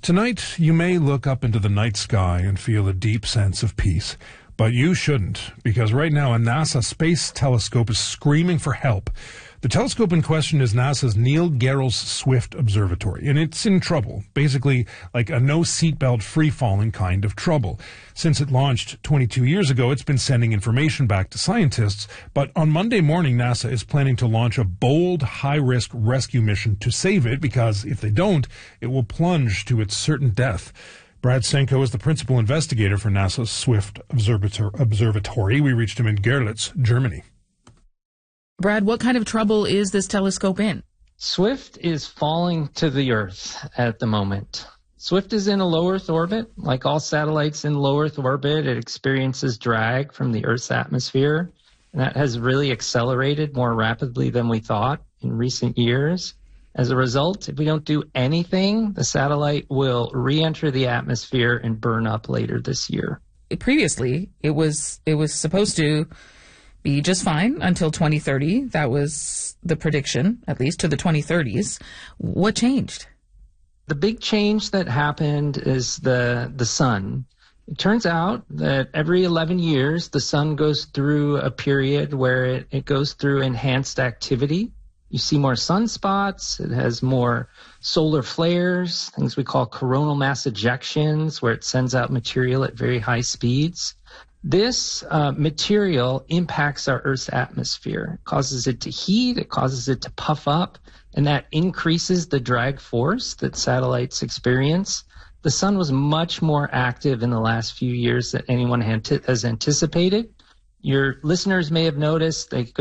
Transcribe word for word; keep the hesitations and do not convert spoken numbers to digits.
Tonight, you may look up into the night sky and feel a deep sense of peace. But you shouldn't, because right now a NASA space telescope is screaming for help. The telescope in question is NASA's Neil Gehrels Swift Observatory, and it's in trouble, basically like a no-seatbelt free-falling kind of trouble. Since it launched twenty-two years ago, it's been sending information back to scientists, but on Monday morning, NASA is planning to launch a bold, high-risk rescue mission to save it, because if they don't, it will plunge to its certain death. Brad Senko is the principal investigator for NASA's Swift Observatory. We reached him in Görlitz, Germany. Brad, what kind of trouble is this telescope in? Swift is falling to the Earth at the moment. Swift is in a low Earth orbit. Like all satellites in low Earth orbit, it experiences drag from the Earth's atmosphere, and that has really accelerated more rapidly than we thought in recent years. As a result, if we don't do anything, the satellite will re-enter the atmosphere and burn up later this year. Previously, it was it was supposed to be just fine until twenty thirty. That was the prediction, at least to the twenty thirties. What changed? The big change that happened is the the sun. It turns out that every eleven years, the sun goes through a period where it, it goes through enhanced activity. You see more sunspots. It has more solar flares, things we call coronal mass ejections, where it sends out material at very high speeds. This uh, material impacts our Earth's atmosphere. It causes it to heat, it causes it to puff up, and that increases the drag force that satellites experience. The sun was much more active in the last few years than anyone has anticipated. Your listeners may have noticed they